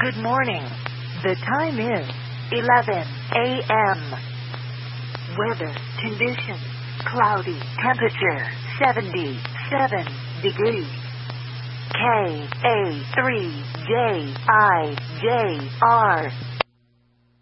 Good morning. The time is 11 a.m. Weather conditions cloudy. Temperature 77 degrees. KA3JIJR